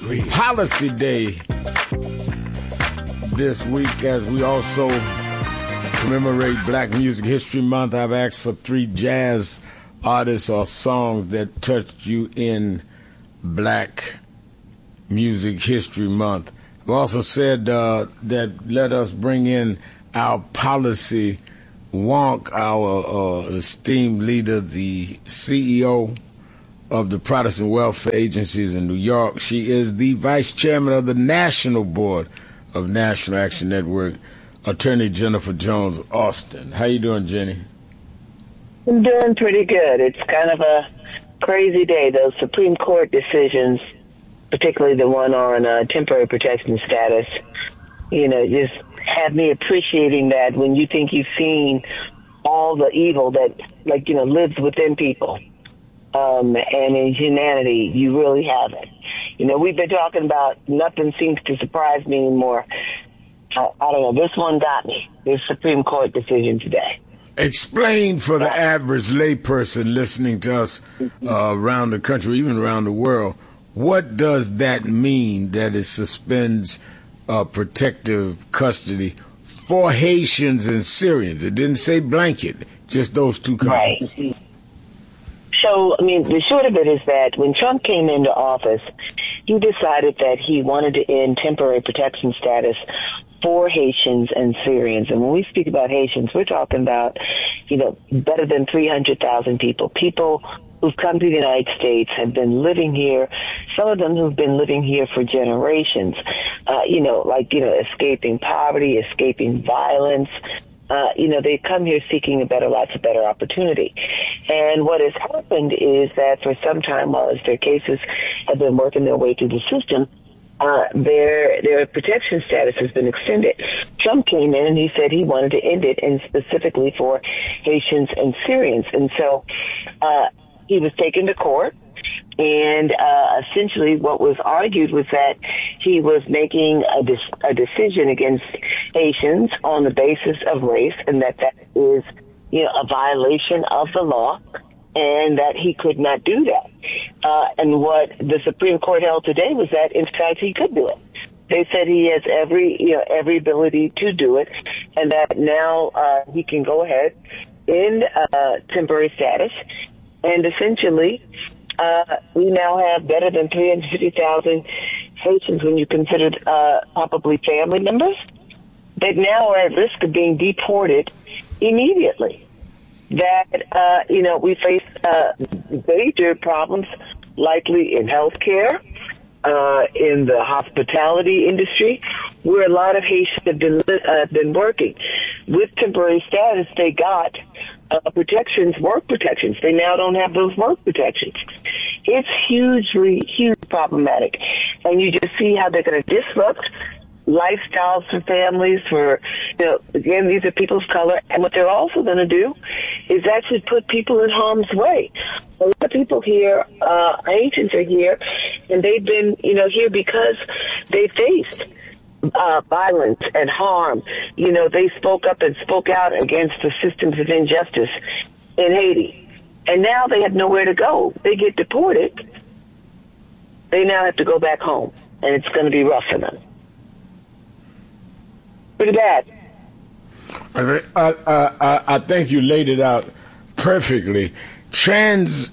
Policy Day this week, as we also commemorate Black Music History Month. I've asked for 3 jazz artists or songs that touched you in Black Music History Month. I've also said that let us bring in our policy wonk, our esteemed leader, the CEO of the Protestant Welfare Agencies in New York. She is the vice chairman of the National Board of National Action Network, Attorney Jennifer Jones Austin. How you doing, Jenny? I'm doing pretty good. It's kind of a crazy day. Those Supreme Court decisions, particularly the one on temporary protection status, just have me appreciating that when you think you've seen all the evil that, lives within people. And in humanity, you really haven't. We've been talking about nothing seems to surprise me anymore. I don't know. This one got me. This Supreme Court decision today. Explain for the average layperson listening to us around the country, even around the world, what does that mean that it suspends protective custody for Haitians and Syrians? It didn't say blanket, just those two countries. Right. So, the short of it is that when Trump came into office, he decided that he wanted to end temporary protection status for Haitians and Syrians. And when we speak about Haitians, we're talking about, better than 300,000 people who've come to the United States, have been living here, some of them who've been living here for generations, escaping poverty, escaping violence. They come here seeking a better life, a better opportunity. And what has happened is that for some time, while their cases have been working their way through the system, their protection status has been extended. Trump came in and he said he wanted to end it, and specifically for Haitians and Syrians. And so he was taken to court. And essentially what was argued was that he was making a decision against Haitians on the basis of race, and that is, a violation of the law, and that he could not do that. And what the Supreme Court held today was that, in fact, he could do it. They said he has every ability to do it, and that now he can go ahead in temporary status, and essentially we now have better than 350,000 Haitians, when you consider probably family members, that now are at risk of being deported immediately. That, we face major problems likely in healthcare, in the hospitality industry, where a lot of Haitians have been working. With temporary status, they got work protections. They now don't have those work protections. It's hugely problematic. And you just see how they're going to disrupt lifestyles for families, again, these are people of color. And what they're also going to do is actually put people in harm's way. A lot of people here, Haitians are here, and they've been, here because they faced violence and harm. They spoke up and spoke out against the systems of injustice in Haiti. And now they have nowhere to go. They get deported. They now have to go back home, and it's going to be rough for them. Pretty bad. I think you laid it out perfectly. Transfix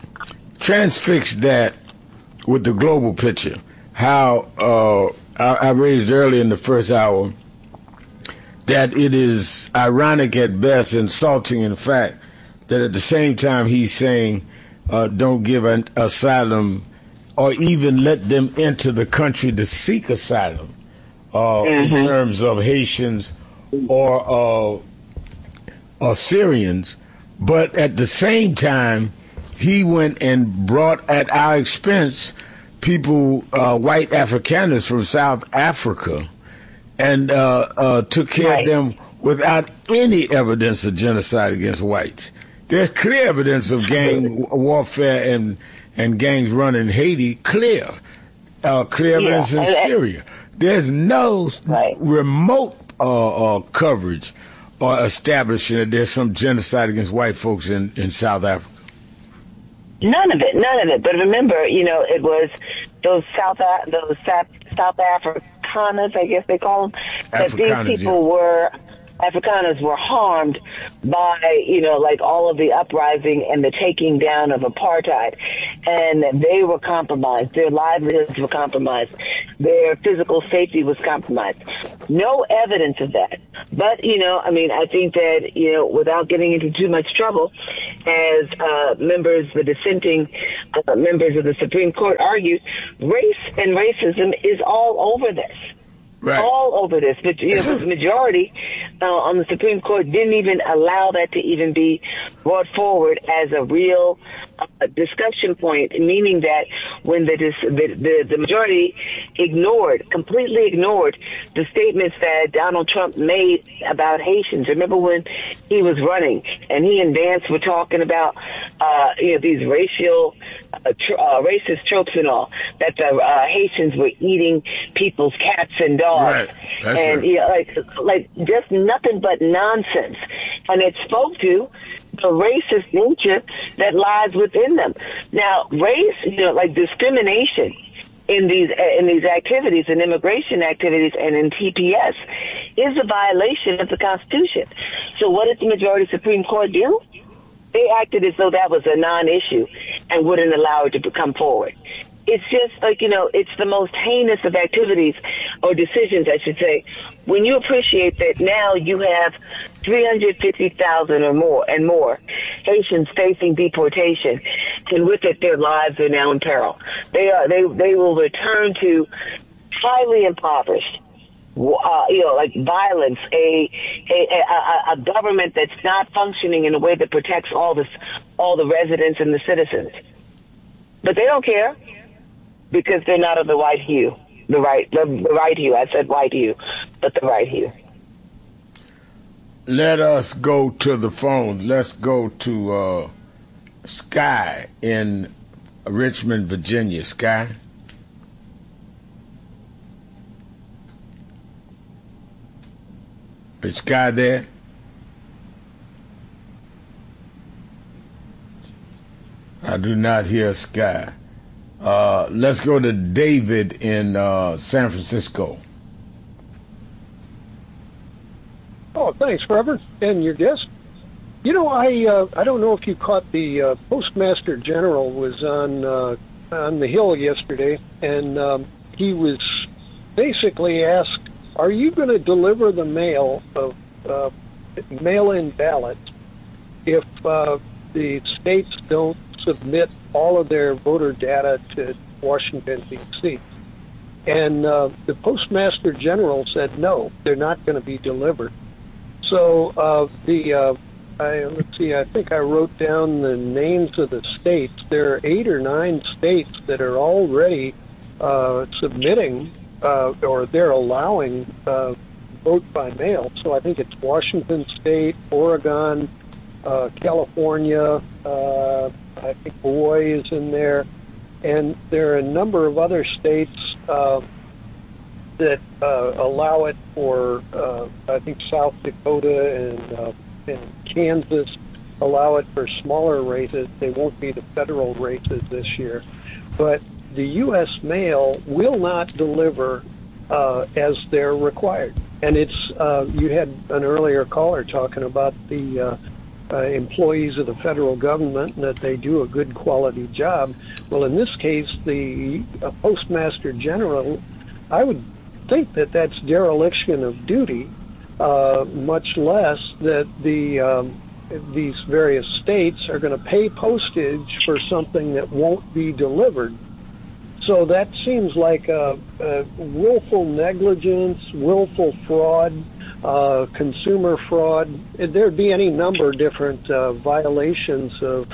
that with the global picture. How I raised early in the first hour that it is ironic at best, insulting in fact, that at the same time he's saying don't give an asylum or even let them enter the country to seek asylum. In terms of Haitians or Syrians, but at the same time, he went and brought at our expense people, white Afrikaners from South Africa, and took care of them without any evidence of genocide against whites. There's clear evidence of gang warfare and gangs run in Haiti, clear evidence in Syria. There's no remote coverage or establishing that there's some genocide against white folks in South Africa. None of it. But remember, it was South Afrikaners, I guess they call them, that these people were Afrikaners were harmed by, like all of the uprising and the taking down of apartheid. And they were compromised. Their livelihoods were compromised. Their physical safety was compromised. No evidence of that. But, I think that, without getting into too much trouble, as the dissenting members of the Supreme Court argued, race and racism is all over this. Right. All over this. But the majority on the Supreme Court didn't even allow that to even be brought forward as a real discussion point, meaning that when the majority completely ignored the statements that Donald Trump made about Haitians. Remember when he was running and he and Vance were talking about these racist tropes and all, that the Haitians were eating people's cats and dogs. Right. That's and right. like just nothing but nonsense. And it spoke to the racist nature that lies within them. Now, race, like discrimination in these activities, in immigration activities and in TPS, is a violation of the Constitution. So what did the majority Supreme Court do? They acted as though that was a non-issue and wouldn't allow it to come forward. It's just like, it's the most heinous of activities or decisions, I should say, when you appreciate that now you have 350,000 or more Haitians facing deportation, and with it their lives are now in peril. They will return to highly impoverished, like violence, a government that's not functioning in a way that protects all the residents and the citizens. But they don't care, because they're not of the white hue. The right hue. I said white hue, but the right hue. Let us go to the phone. Let's go to Sky in Richmond, Virginia. Sky? Is Sky there? I do not hear Sky. Let's go to David in San Francisco. Oh, thanks, Reverend, and your guest. I don't know if you caught the Postmaster General was on the Hill yesterday, and he was basically asked, "Are you going to deliver the mail of mail-in ballots if the states don't submit all of their voter data to Washington, D.C.?" And the Postmaster General said, no, they're not going to be delivered. So let's see, I think I wrote down the names of the states. There are 8 or 9 states that are already submitting or they're allowing vote by mail. So I think it's Washington State, Oregon, California, I think Hawaii is in there, and there are a number of other states that allow it for, I think South Dakota and Kansas allow it for smaller races. They won't be the federal races this year. But the U.S. mail will not deliver as they're required. And it's, you had an earlier caller talking about the employees of the federal government and that they do a good quality job. Well, in this case, the Postmaster General, I would think that that's dereliction of duty, much less that these various states are going to pay postage for something that won't be delivered. So that seems like a willful negligence, willful fraud, consumer fraud. There'd be any number of different violations of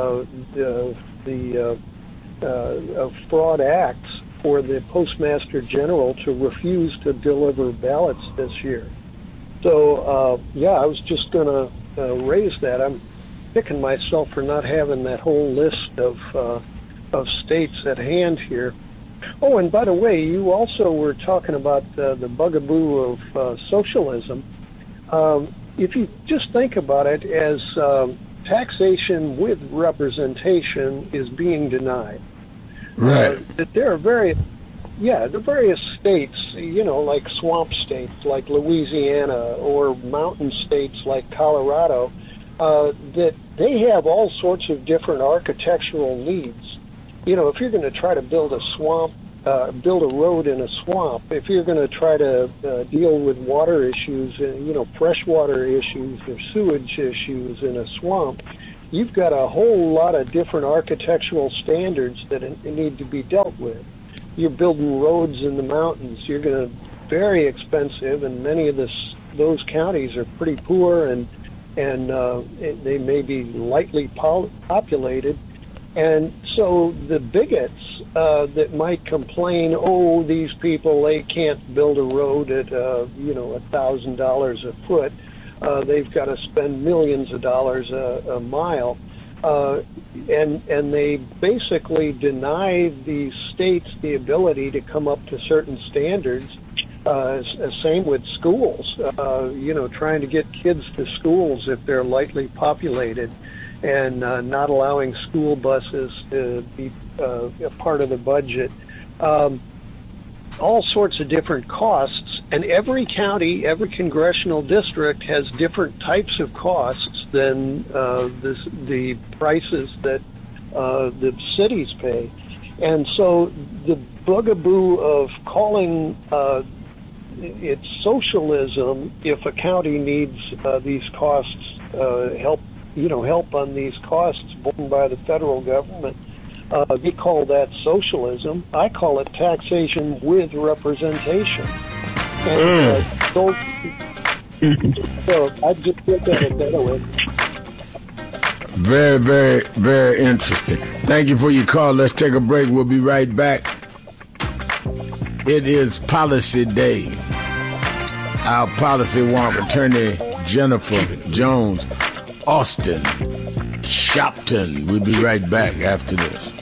fraud acts for the Postmaster General to refuse to deliver ballots this year. So, I was just going to raise that. I'm picking myself for not having that whole list of states at hand here. Oh, and by the way, you also were talking about the bugaboo of socialism. If you just think about it as taxation with representation is being denied. Right. That there are various states, like swamp states like Louisiana or mountain states like Colorado, that they have all sorts of different architectural needs. If you're going to try to build a road in a swamp, if you're going to try to deal with water issues, freshwater issues or sewage issues in a swamp, you've got a whole lot of different architectural standards that need to be dealt with. You're building roads in the mountains. You're going to very expensive, and many of those counties are pretty poor, and they may be lightly populated. And so the bigots that might complain, these people, they can't build a road at $1,000 a foot. They've got to spend millions of dollars a mile. And they basically deny these states the ability to come up to certain standards. Same with schools, trying to get kids to schools if they're lightly populated, and not allowing school buses to be a part of the budget. All sorts of different costs, and every county, every congressional district has different types of costs than the prices that the cities pay. And so the bugaboo of calling it socialism if a county needs these costs, help on these costs borne by the federal government, we call that socialism. I call it taxation with representation. And so I just look at it that way. Very, very, very interesting. Thank you for your call. Let's take a break. We'll be right back. It is Policy Day. Our policy wonk attorney Jennifer Jones, Austin Shopton. We'll be right back after this.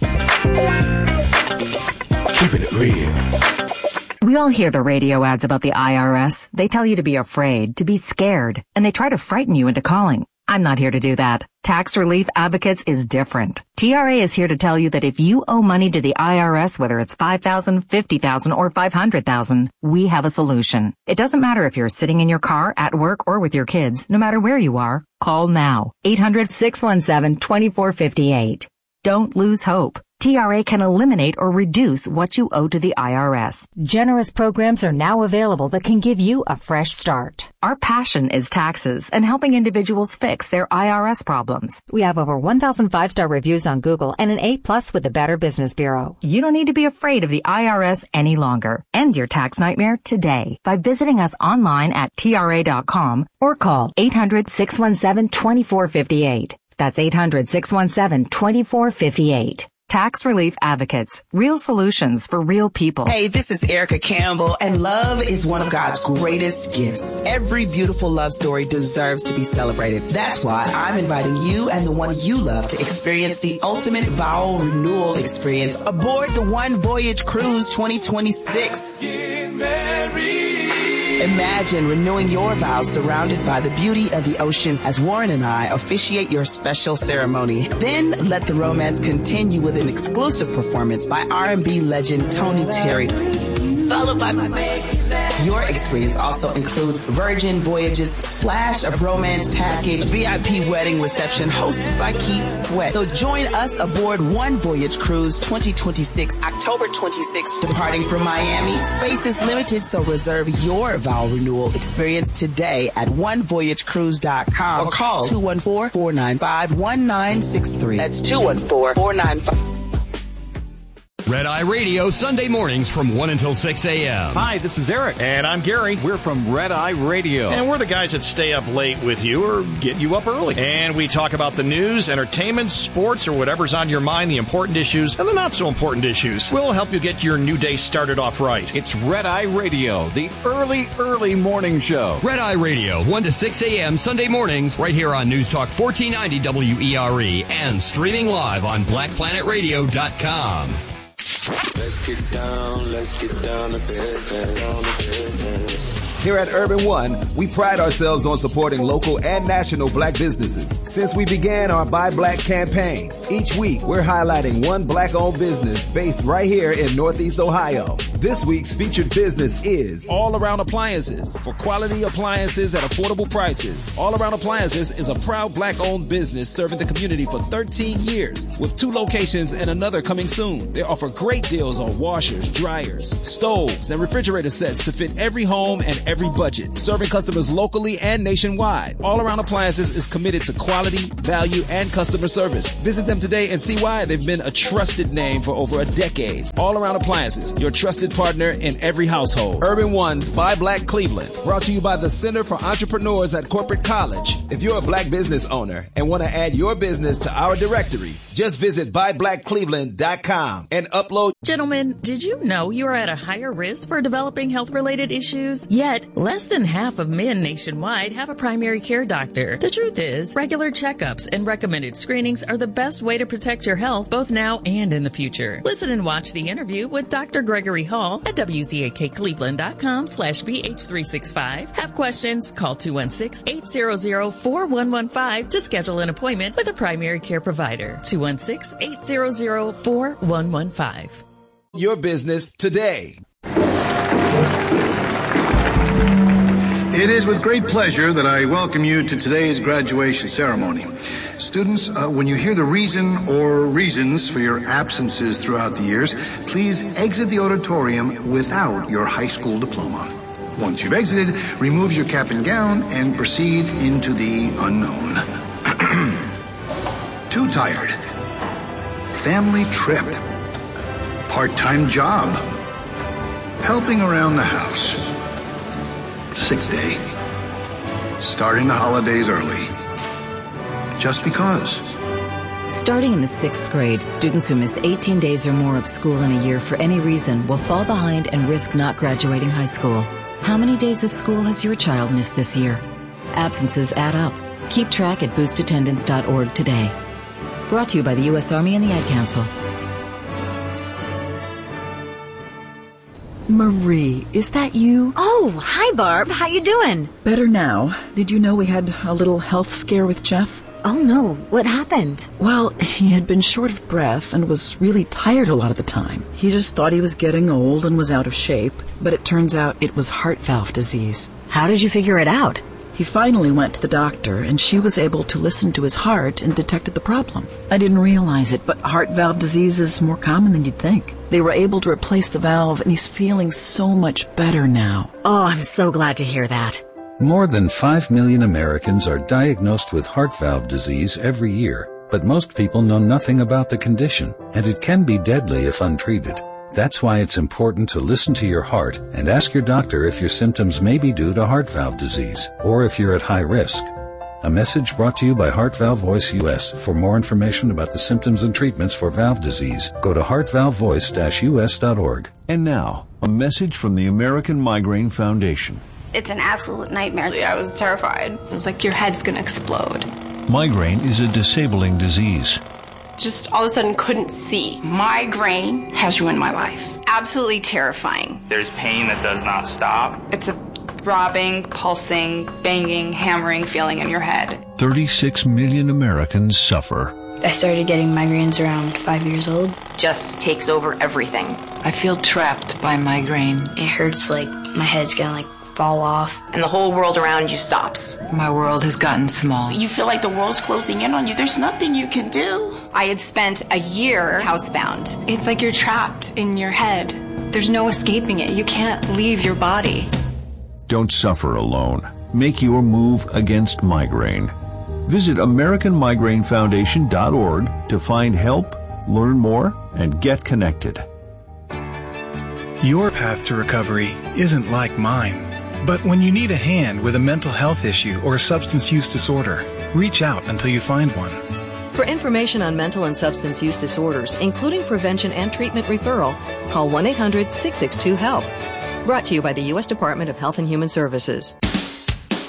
Keeping it real. We all hear the radio ads about the IRS. They tell you to be afraid, to be scared, and they try to frighten you into calling. I'm not here to do that. Tax Relief Advocates is different. TRA is here to tell you that if you owe money to the IRS, whether it's $5,000, $50,000, or $500,000, we have a solution. It doesn't matter if you're sitting in your car, at work, or with your kids. No matter where you are, call now. 800-617-2458. Don't lose hope. TRA can eliminate or reduce what you owe to the IRS. Generous programs are now available that can give you a fresh start. Our passion is taxes and helping individuals fix their IRS problems. We have over 1,000 5-star reviews on Google and an A+ with the Better Business Bureau. You don't need to be afraid of the IRS any longer. End your tax nightmare today by visiting us online at TRA.com or call 800-617-2458. That's 800-617-2458. Tax Relief Advocates. Real solutions for real people. Hey, this is Erica Campbell, and love is one of God's greatest gifts. Every beautiful love story deserves to be celebrated. That's why I'm inviting you and the one you love to experience the ultimate vow renewal experience aboard the One Voyage Cruise 2026. Get married. Imagine renewing your vows surrounded by the beauty of the ocean as Warren and I officiate your special ceremony. Then let the romance continue with an exclusive performance by R&B legend Tony Terry, followed by your experience also includes Virgin Voyages Splash of Romance Package, VIP wedding reception hosted by Keith Sweat. So join us aboard One Voyage Cruise 2026, October 26th, departing from Miami. Space is limited, so reserve your vow renewal experience today at onevoyagecruise.com or call 214-495-1963. That's 214-495. Red Eye Radio, Sunday mornings from 1 until 6 a.m. Hi, this is Eric. And I'm Gary. We're from Red Eye Radio. And we're the guys that stay up late with you or get you up early. And we talk about the news, entertainment, sports, or whatever's on your mind, the important issues and the not so important issues. We'll help you get your new day started off right. It's Red Eye Radio, the early morning show. Red Eye Radio, 1 to 6 a.m. Sunday mornings, right here on News Talk 1490 WERE and streaming live on BlackPlanetRadio.com. Let's get down to business. Here at Urban One, we pride ourselves on supporting local and national black businesses. Since we began our Buy Black campaign, each week we're highlighting one black-owned business based right here in Northeast Ohio. This week's featured business is All Around Appliances. For quality appliances at affordable prices, All Around Appliances is a proud black-owned business serving the community for 13 years with 2 locations and another coming soon. They offer great deals on washers, dryers, stoves, and refrigerator sets to fit every home and every budget, serving customers locally and nationwide. All Around Appliances is committed to quality, value, and customer service. Visit them today and see why they've been a trusted name for over a decade. All Around Appliances, your trusted partner in every household. Urban One's Buy Black Cleveland, brought to you by the Center for Entrepreneurs at Corporate College. If you're a black business owner and want to add your business to our directory, just visit buyblackcleveland.com and upload. Gentlemen, did you know you are at a higher risk for developing health-related issues? Yet, less than half of men nationwide have a primary care doctor. The truth is, regular checkups and recommended screenings are the best way to protect your health both now and in the future. Listen and watch the interview with Dr. Gregory Hall at WZAKCleveland.com/BH365. Have questions? Call 216-800-4115 to schedule an appointment with a primary care provider. 216-800-4115. Your business today. It is with great pleasure that I welcome you to today's graduation ceremony. Students, when you hear the reason or reasons for your absences throughout the years, please exit the auditorium without your high school diploma. Once you've exited, remove your cap and gown and proceed into the unknown. Too tired. Family trip. Part-time job. Helping around the house. Sick day. Starting the holidays early. Just because. Starting in the 6th grade, students who miss 18 days or more of school in a year for any reason will fall behind and risk not graduating high school. How many days of school has your child missed this year? Absences add up. Keep track at boostattendance.org today. Brought to you by the U.S. Army and the Ad Council. Marie, is that you? Oh, hi, Barb. How you doing? Better now. Did you know we had a little health scare with Jeff? Oh, no. What happened? Well, he had been short of breath and was really tired a lot of the time. He just thought he was getting old and was out of shape, but it turns out it was heart valve disease. How did you figure it out? He finally went to the doctor, and she was able to listen to his heart and detected the problem. I didn't realize it, but heart valve disease is more common than you'd think. They were able to replace the valve, and he's feeling so much better now. Oh, I'm so glad to hear that. More than 5 million Americans are diagnosed with heart valve disease every year, but most people know nothing about the condition, and it can be deadly if untreated. That's why it's important to listen to your heart and ask your doctor if your symptoms may be due to heart valve disease or if you're at high risk. A message brought to you by Heart Valve Voice US. For more information about the symptoms and treatments for valve disease, go to heartvalvevoice-us.org. And now, a message from the American Migraine Foundation. It's an absolute nightmare. I was terrified. It was like your head's going to explode. Migraine is a disabling disease. Just all of a sudden couldn't see. Migraine has ruined my life. Absolutely terrifying. There's pain that does not stop. It's a throbbing, pulsing, banging, hammering feeling in your head. 36 million Americans suffer. I started getting migraines around 5 years old. Just takes over everything. I feel trapped by migraine. It hurts like my head's gonna fall off. And the whole world around you stops. My world has gotten small. You feel like the world's closing in on you. There's nothing you can do. I had spent a year housebound. It's like you're trapped in your head. There's no escaping it. You can't leave your body. Don't suffer alone. Make your move against migraine. Visit AmericanMigraineFoundation.org to find help, learn more, and get connected. Your path to recovery isn't like mine. But when you need a hand with a mental health issue or a substance use disorder, reach out until you find one. For information on mental and substance use disorders, including prevention and treatment referral, call 1-800-662-HELP. Brought to you by the U.S. Department of Health and Human Services.